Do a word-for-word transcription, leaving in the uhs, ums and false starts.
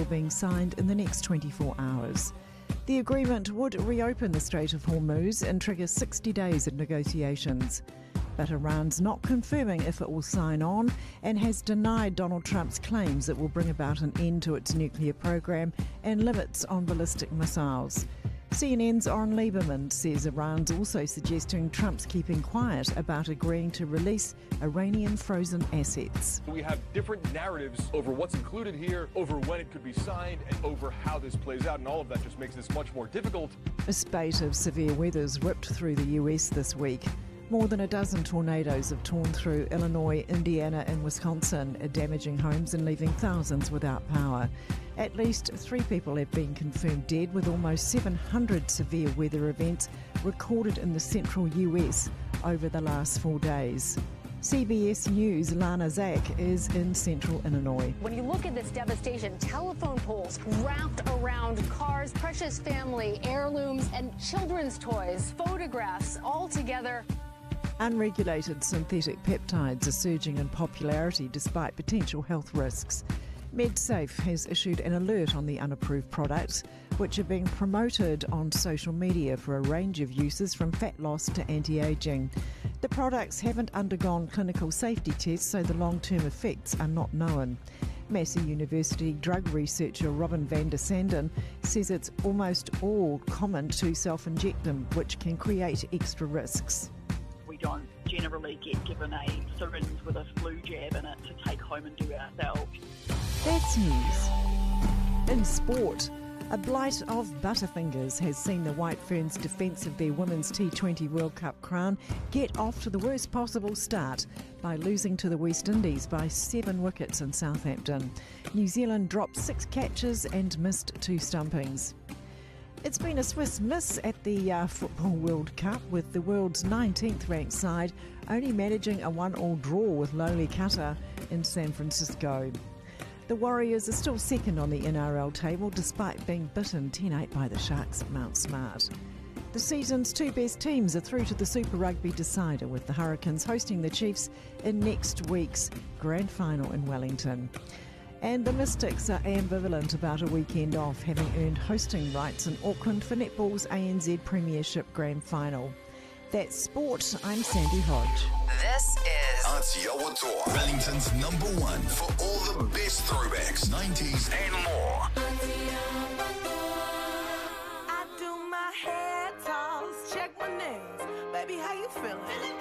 being signed in the next twenty-four hours. The agreement would reopen the Strait of Hormuz and trigger sixty days of negotiations. But Iran's not confirming if it will sign on and has denied Donald Trump's claims it will bring about an end to its nuclear program and limits on ballistic missiles. C N N's Oren Lieberman says Iran's also suggesting Trump's keeping quiet about agreeing to release Iranian frozen assets. We have different narratives over what's included here, over when it could be signed, and over how this plays out, and all of that just makes this much more difficult. A spate of severe weather's ripped through the U S this week. More than a dozen tornadoes have torn through Illinois, Indiana and Wisconsin, damaging homes and leaving thousands without power. At least three people have been confirmed dead, with almost seven hundred severe weather events recorded in the central U S over the last four days. C B S News' Lana Zak is in central Illinois. When you look at this devastation, telephone poles wrapped around cars, precious family heirlooms and children's toys, photographs, all together. Unregulated synthetic peptides are surging in popularity despite potential health risks. MedSafe has issued an alert on the unapproved products, which are being promoted on social media for a range of uses from fat loss to anti-aging. The products haven't undergone clinical safety tests, so the long-term effects are not known. Massey University drug researcher Robin van der Sanden says it's almost all common to self-inject them, which can create extra risks. We don't generally get given a syringe with a flu jab in it to take home and do ourselves. That's news. In sport, a blight of Butterfingers has seen the White Ferns' defence of their Women's T twenty World Cup crown get off to the worst possible start by losing to the West Indies by seven wickets in Southampton. New Zealand dropped six catches and missed two stumpings. It's been a Swiss miss at the uh, Football World Cup, with the world's nineteenth ranked side only managing a one-all draw with lowly Qatar in San Francisco. The Warriors are still second on the N R L table despite being bitten ten eight by the Sharks at Mount Smart. The season's two best teams are through to the Super Rugby decider, with the Hurricanes hosting the Chiefs in next week's grand final in Wellington. And the Mystics are ambivalent about a weekend off, having earned hosting rights in Auckland for netball's A N Z Premiership Grand Final. That's sport. I'm Sandy Hodge. This is Aotearoa Toa, Wellington's number one for all the best throwbacks, nineties and more. I do my hair toss, check my nails. Baby, how you feeling?